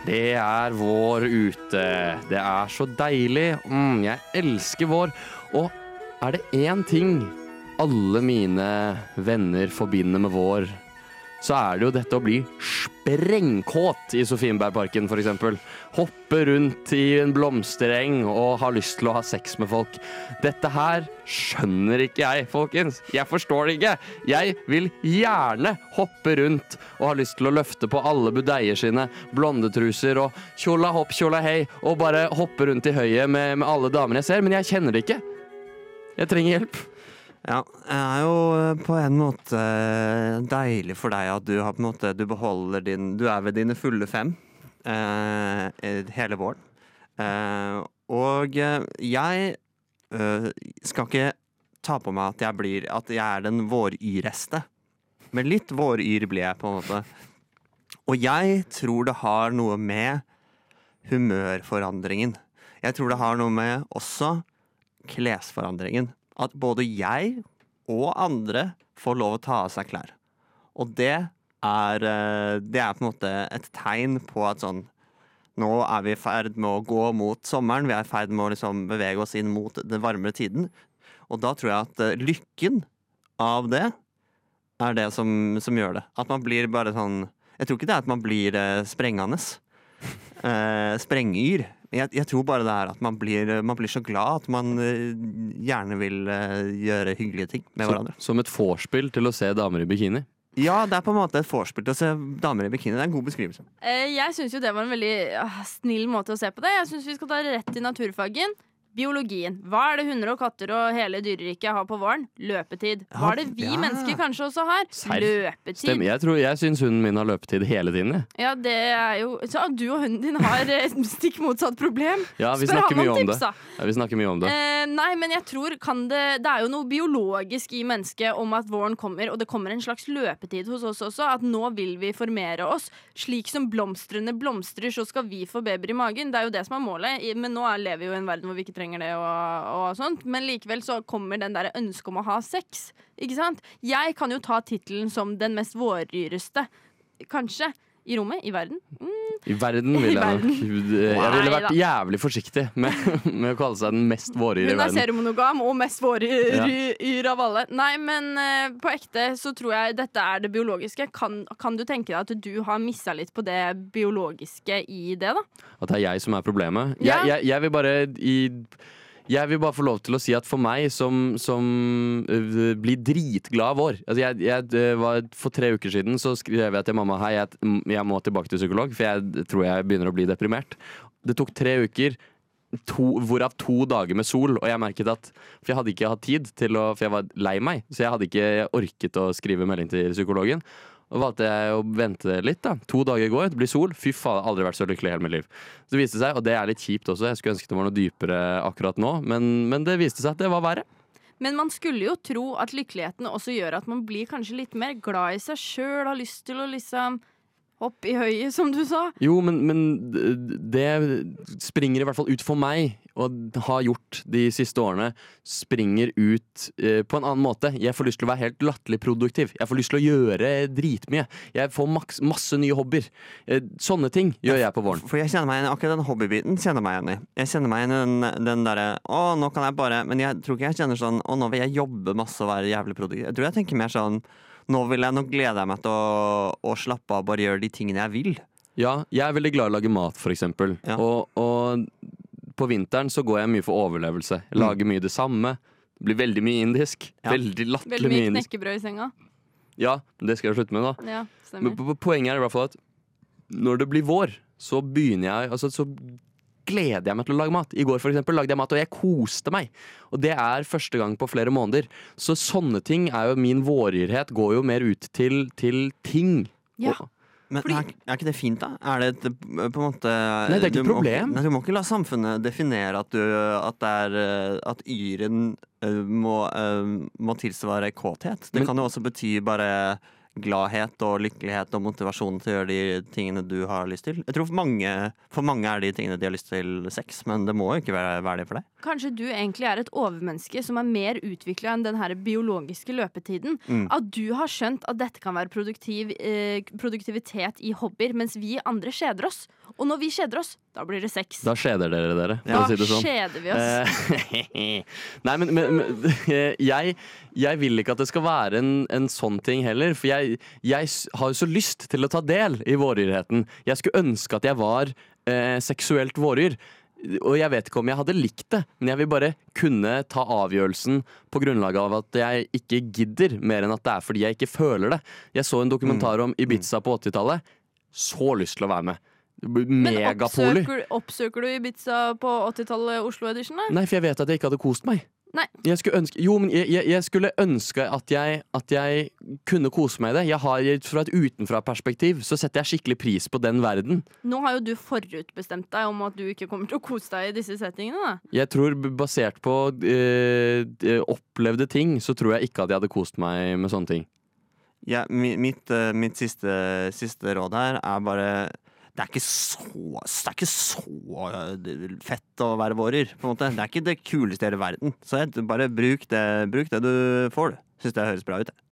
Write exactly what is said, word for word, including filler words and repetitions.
Det er vår ute. Det er så deilig. Mm, jeg elsker vår. Og er det én ting alle mine venner forbinder med vår, så er det jo dette å bli sprengkåt i Sofienbergparken, for eksempel. Hoppe rundt i en blomstereng og ha lyst til å ha sex med folk. Dette her skjønner ikke jeg, folkens. Jeg forstår det ikke. Jeg vil gjerne hoppe rundt og ha lyst til å løfte på alle budeier sine, blondetruser og tjola hopp, tjola hei, og bare hoppe rundt i høyet med, med alle damene jeg ser, men jeg kjenner det ikke. Jeg trenger hjelp. Ja, det er jo på en måte deilig for deg at du har på en måte, du beholder din, du er ved dine fulle fem eh, hele våren. Eh, og jeg eh, skal ikke ta på meg at jeg blir, at jeg er den våryreste. Men litt våryr blir jeg på en måte. Og jeg tror det har noe med humørforandringen. Jeg tror det har noe med også klesforandringen. At både jeg og andre får lov å ta av seg klær. Og det er, det er på en måte et tegn på at sånn, nå er vi i ferd med å gå mot sommeren, vi er i ferd med å liksom bevege oss inn mot den varmere tiden. Og da tror jeg at lykken av det er det som, som gjør det. At man blir bare sånn, jeg tror ikke det er at man blir sprengende, eh, sprengeyr. Jeg, jeg tror bare det er at man blir, man blir så glad at man uh, gjerne vil uh, gjøre hyggelige ting med Så, hverandre. som et vorspiel til å se damer i bikini. Ja, det er på en måte et vorspiel til å se damer i bikini. Det er en god beskrivelse. Eh, Jeg synes jo det var en veldig ah, snill måte å se på det. Jeg synes vi skal ta rett til naturfagen. Biologien. Hva er det hunder og katter og hele dyreriket har på våren? Løpetid. Hva er det vi Ja. mennesker kanskje også har? Serr? Løpetid. Stemmer. Jeg, tror, jeg syns hunden min har løpetid hele tiden. Jeg. Ja, det er jo Så du og hunden din har eh, stikk motsatt problem. Ja, vi Spør snakker han mye om tips, det. da. Ja, vi snakker mye om det. Eh, nei, men jeg tror kan det Det er jo noe biologisk i mennesket om at våren kommer, og det kommer en slags løpetid hos oss også. At nå vil vi formere oss. Slik som blomstrene blomstrer, så skal vi få babyer i magen. Det er jo det som er målet. I- Men nå er, lever vi jo i en verden hvor vi ikke trenger det. Og og sånt, men likevel så kommer den der ønsket om å ha sex, ikke sant? Jeg kan jo ta titelen som den mest våryreste, kanskje, i rommet, i verden. Mm. I verden vil I jeg nok verden. Jeg ville Nei vært da. jævlig forsiktig med, med å kalle seg den mest våryre i Hun er verden. seriemonogam og mest våryr av alle. Nei, men eh, på ekte så tror jeg dette er det biologiske. Kan, kan du tenke deg at du har misset litt på det biologiske i det, da? At det er jeg som er problemet. Ja. Jeg, jeg, jeg vil bare i Jeg vil bare få lov til å si at for meg som, som øh, blir dritglad av vår altså jeg, jeg, øh, var, For tre uker siden så skrev jeg til mamma Hei, jeg, jeg må tilbake til psykolog, for jeg tror jeg begynner å bli deprimert. Det tok tre uker to, Hvorav to dager med sol. Og jeg merket at For jeg hadde ikke hatt tid til å For jeg var lei meg, så jeg hadde ikke orket å skrive melding til psykologen. Og valgte jeg å vente litt da To dager går, det blir sol. Fy faen, jeg har aldri vært så lykkelig i hele mitt liv. Så det viste seg, og det er litt kjipt også, jeg skulle ønske det var noe dypere akkurat nå, men, men det viste seg at det var verre. Men man skulle jo tro at lykkeligheten også gjør at man blir kanskje litt mer glad i seg selv, har lyst til å liksom hoppe i høyet, som du sa. Jo, men, men det springer i hvert fall ut for meg, og har gjort de siste årene, springer ut eh, på en annen måte. Jeg får lyst til å være helt latterlig produktiv. Jeg får lyst til å gjøre dritmye. Jeg får maks, masse nye hobbyer. Eh, sånne ting gjør jeg på våren. For jeg kjenner meg igjen, akkurat den hobbybiten kjenner meg igjen i. Jeg kjenner meg igjen i den, den derre, å, nå kan jeg bare, men jeg tror ikke jeg kjenner sånn, å, nå vil jeg jobbe masse og være jævlig produktiv. Jeg tror jeg tenker mer sånn, nå vil jeg, nå gleder jeg meg til å, å slappe av, bare gjøre de tingene jeg vil. Ja, jeg er veldig glad i å lage mat, for eksempel. Ja. Og, og på vinteren så går jeg mye for overlevelse. Jeg lager mye det samme. Det blir veldig mye indisk. Ja. Veldig latterlig Veldig mye mye indisk. knekkebrød i senga. Ja, men det skal jeg slutte med da. Ja, Men stemmer. po- po- poenget er i hvert fall at når det blir vår, så begynner jeg altså, så gleder jeg meg til å lage mat. I går for eksempel lagde jeg mat, og jeg koste meg. Og det er første gang på flere måneder. Så sånne ting er jo min våryrhet går jo mer ut til, til ting. Ja. Og, Men Fordi- er, er ikke det fint, da? Er det et, på en måte Nei, det er ikke du et må- problem. Nei, du må ikke la samfunnet definere at, du, at, det er, eh, at yren eh, må, eh, må tilsvare kåthet. Det Men- kan jo også bety bare gladhet og lykkelighet og motivasjon til å gjøre de tingene du har lyst til. Jeg tror for mange, for mange er de tingene de har lyst til sex, men det må jo ikke være, være det for deg. Kanskje du egentlig er et overmenneske som er mer utviklet enn den her biologiske løpetiden. Mm. At du har skjønt at dette kan være produktiv, eh, produktivitet i hobbyer, mens vi andre kjeder oss. Og når vi kjeder oss, da blir det sex. Da skjeder dere dere, for Da å si det sånn. kjeder vi oss. Eh, Nei, men, men, men jeg, jeg vil ikke at det skal være en, en sånn ting heller. For jeg, jeg s- har jo så lyst til å ta del i våryrheten. Jeg skulle ønske at jeg var eh, seksuelt våryr. Og jeg vet ikke om jeg hadde likt det, men jeg vil bare kunne ta avgjørelsen på grunnlag av at jeg ikke gidder, mer enn at det er fordi jeg ikke føler det. Jeg så en dokumentar om Ibiza på åttitallet. Så lyst til å være med. Men Megapoli. oppsøker, oppsøker du Ibiza på åttitallet Oslo Edition? da? Nei, for jeg vet at jeg ikke hadde kost meg. Nei. Jeg skulle ønske, jo, men jeg, jeg, jeg skulle ønske at jeg, at jeg kunne kose meg i det. Jeg har, fra et utenfra-perspektiv så setter jeg skikkelig pris på den verden. Nå har jo du forutbestemt deg om at du ikke kommer til å kose deg i disse settingene. da. Jeg tror b- Basert på eh, d- opplevde ting, så tror jeg ikke at jeg hadde kost meg med sånne ting. Ja, mi- mitt eh, mitt siste, siste råd her er bare det er ikke så, det er ikke så eh, fett å være vårer, på en måte. Det er ikke det kuleste i hele verden. Så jeg, bare bruk det, bruk det du får. Syns det høres bra ut. jeg.